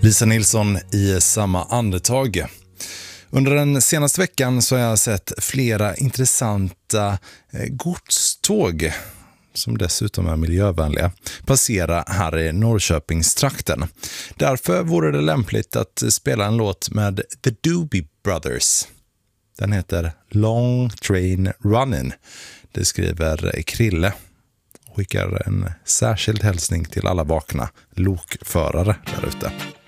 Lisa Nilsson i samma andetag. Under den senaste veckan så har jag sett flera intressanta godståg som dessutom är miljövänliga passera här i Norrköpingstrakten. Därför vore det lämpligt att spela en låt med The Doobie Brothers. Den heter Long Train Running. Det skriver Krille. Skickar en särskild hälsning till alla vakna lokförare där ute.